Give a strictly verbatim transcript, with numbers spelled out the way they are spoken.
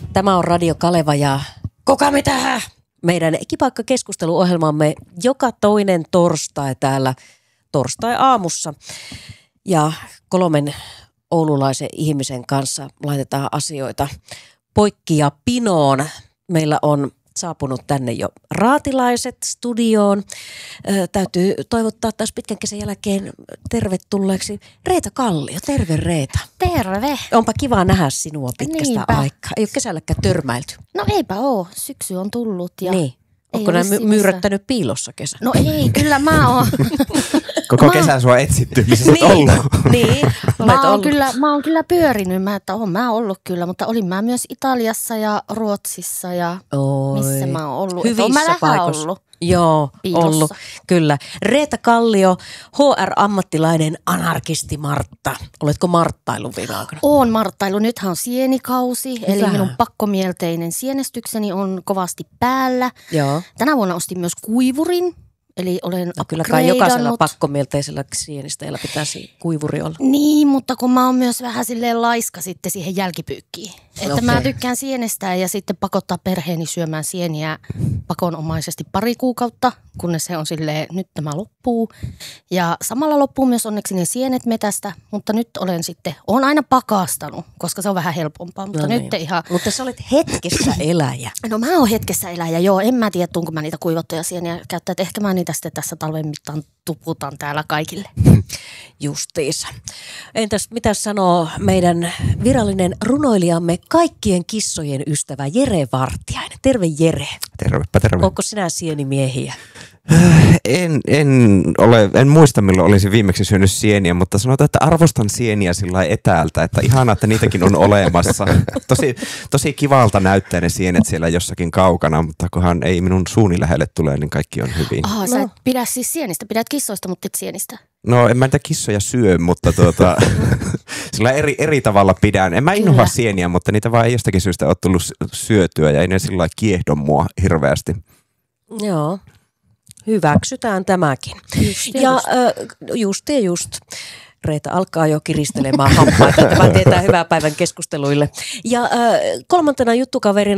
Tämä on Radio Kaleva ja Kuka mitä? Meidän Kipaikka-keskusteluohjelmamme joka toinen torstai täällä torstai-aamussa. Ja kolmen oululaisen ihmisen kanssa laitetaan asioita poikki ja pinoon. Meillä on saapunut tänne jo raatilaiset studioon. Ö, täytyy toivottaa taas pitkän kesän jälkeen tervetulleeksi Reeta Kallio. Terve Reeta. Terve. Onpa kiva nähdä sinua pitkästä Niinpä. aikaa. Ei ole kesälläkään törmäilty. No eipä oo. Syksy on tullut. Ja Niin. Onko nämä my- myyrrättänyt piilossa kesän? No ei, kyllä mä oon. Koko mä... kesän sua etsitty, missä sä niin. oot ollut? Niin. Mä oon, kyllä, mä oon kyllä pyörinyt, mä, että oon mä ollut kyllä, mutta olin mä myös Italiassa ja Ruotsissa ja Oi. missä mä oon ollut. Hyvissä oon mä paikoissa. ollut. Joo, Piilossa. ollut. Kyllä. Reeta Kallio, H R-ammattilainen, anarkisti Martta. Oletko marttailun viime aikoina? Oon marttailu. Nythän on sienikausi, Hyvä. eli minun pakkomielteinen sienestykseni on kovasti päällä. Joo. Tänä vuonna ostin myös kuivurin, eli olen No kyllä kai jokaisella upgradeannut. pakkomielteisellä sienistäjällä pitäisi kuivuri olla. Niin, mutta kun mä oon myös vähän silleen laiska sitten siihen jälkipyykkiin. Että Okei. mä tykkään sienestää ja sitten pakottaa perheeni syömään sieniä pakonomaisesti pari kuukautta, kunnes se on silleen, nyt tämä loppuu. Ja samalla loppuu myös onneksi ne sienet metästä, mutta nyt olen sitten, oon aina pakastanut, koska se on vähän helpompaa. Mutta No nyt niin. ihan, Mutta sä olet hetkessä eläjä. no mä oon hetkessä eläjä, joo, en mä tiedä, tuunko mä niitä kuivattuja sieniä käyttää, että ehkä mä niitä sitten tässä talven mittaan tuputan täällä kaikille. Justiinsa. Entäs mitä sanoo meidän virallinen runoilijamme, kaikkien kissojen ystävä Jere Vartiainen? Terve Jere. Tervepä terve. Onko sinä sienimiehiä? En, en, ole, en muista milloin olisin viimeksi syönyt sieniä, mutta sanotaan, että arvostan sieniä sillä lailla etäältä, että ihanaa, että niitäkin on olemassa. Tosi, tosi kivalta näyttää ne sienet siellä jossakin kaukana, mutta kunhan ei minun suuni lähelle tule, niin kaikki on hyvin. Aha, sä No. et pidä siis sienistä, pidät kissoista, mutta et sienistä. No en mä niitä kissoja syö, mutta tuota, sillä eri, eri tavalla pidän. En mä inhoa Kyllä. sieniä, mutta niitä vaan ei jostakin syystä ole tullut syötyä ja ei ne sillä lailla kiehdo mua hirveästi. Joo. Hyväksytään tämäkin. Just ja Ja just. äh, just ja just. Reeta alkaa jo kiristelemään hampaita. Tämä tietää hyvää päivän keskusteluille. Ja äh, kolmantena juttukaverina